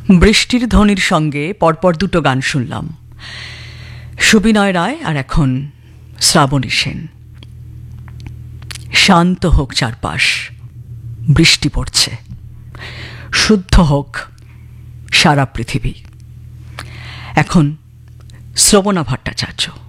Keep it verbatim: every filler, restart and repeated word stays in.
বৃষ্টির ধ্বনির সঙ্গে পরপর দুটো গান শুনলাম, সুবিনয় রায় আর এখন শ্রাবণী সেন। শান্ত হোক চারপাশ, বৃষ্টি পড়ছে, শুদ্ধ হোক সারা পৃথিবী। এখন শ্রবণা ভট্টাচার্য।